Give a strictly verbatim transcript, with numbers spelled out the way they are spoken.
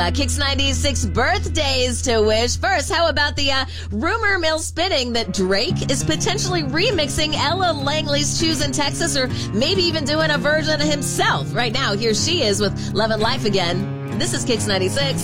Uh, Kix ninety-six birthdays to wish. First, how about the uh, rumor mill spinning that Drake is potentially remixing Ella Langley's Choose in Texas, or maybe even doing a version himself. Right now, here she is with Love and Life Again. This is Kix ninety-six.